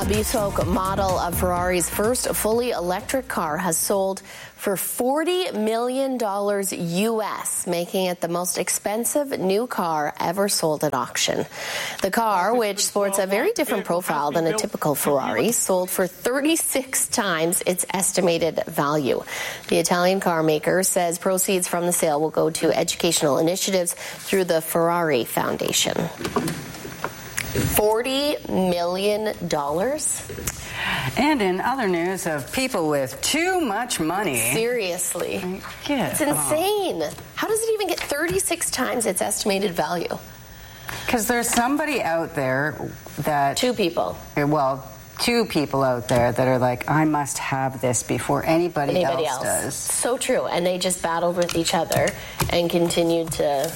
bespoke model of Ferrari's first fully electric car has sold for $40 million US, making it the most expensive new car ever sold at auction. The car, which sports a very different profile than a typical Ferrari, sold for 36 times its estimated value. The Italian car maker says proceeds from the sale will go to educational initiatives through the Ferrari Foundation. $40 million? And in other news of people with too much money. Seriously. It's insane. How does it even get 36 times its estimated value? Because there's somebody out there that... Two people out there that are like, I must have this before anybody else does. So true. And they just battled with each other and continued to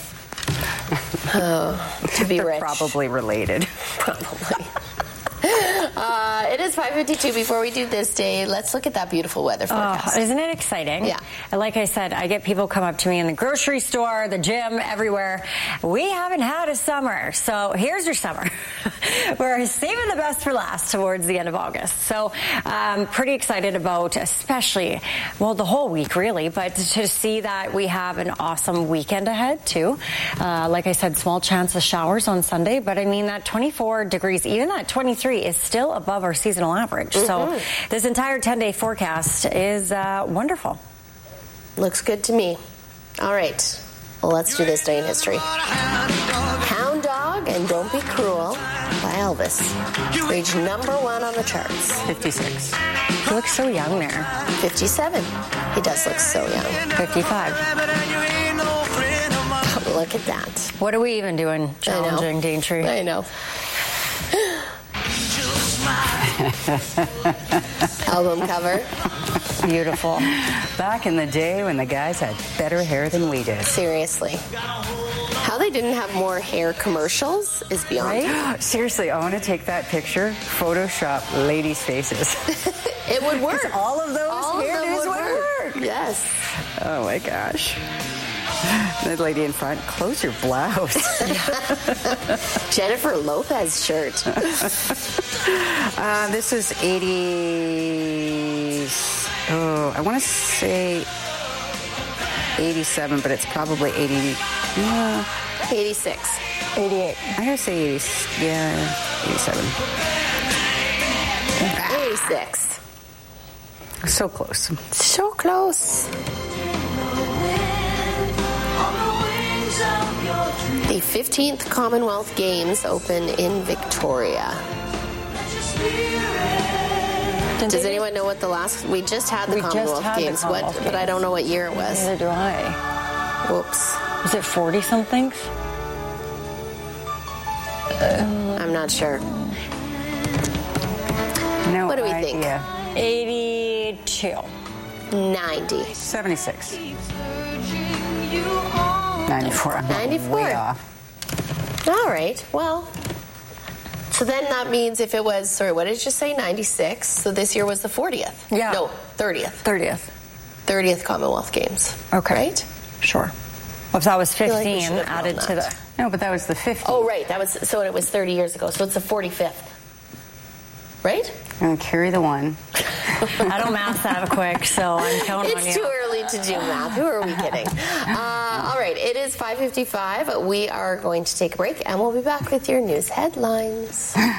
be They're rich. Probably related. Probably. It is 5:52. Before we do this day, let's look at that beautiful weather forecast. Isn't it exciting? Yeah. And like I said, I get people come up to me in the grocery store, the gym, everywhere. We haven't had a summer, so here's your summer. We're saving the best for last towards the end of August. So pretty excited about especially, well, the whole week really, but to see that we have an awesome weekend ahead too. Like I said, small chance of showers on Sunday, but I mean that 24 degrees, even that 23 is still above our seasonal average. So this entire 10-day forecast is wonderful. Looks good to me. All right. Well, let's do this day in history. Hound Dog and Don't Be Cruel by Elvis reached #1 on the charts. 56. He looks so young there. 57. He does look so young. 55. Look at that. What are we even doing? Challenging Daintree. I know. Album cover. Beautiful. Back in the day when the guys had better hair than we did. Seriously. How they didn't have more hair commercials is beyond. Right? Seriously, I want to take that picture, Photoshop ladies' faces. It would work. All of those hairdos would work. Yes. Oh my gosh. The lady in front, close your blouse. Jennifer Lopez shirt. This is 80. Oh, I want to say 87, but it's probably 80. 86. 88. I gotta say 80. Yeah, 87. 86. So close. So close. The 15th Commonwealth Games open in Victoria. Does anyone know what the last... We just had the Commonwealth Games. But I don't know what year it was. Neither do I. Whoops. Was it 40-somethings? I'm not sure. No What do we think? idea. 82. 90. 76. 94. I'm 94. way off. All right. Well, so then that means if it was, sorry, what did you just say? 96. So this year was the 40th. Yeah. No, 30th. 30th. 30th Commonwealth Games. Okay. Right? Sure. Well, if that was feel like we 15 should have added known to that. the... No, but that was the 50. Oh, right. That was, so it was 30 years ago. So it's the 45th. Right? And carry the one. I don't math that quick, so I'm counting on you. It's too early to do math. Who are we kidding? All right. It is 5:55. We are going to take a break, and we'll be back with your news headlines.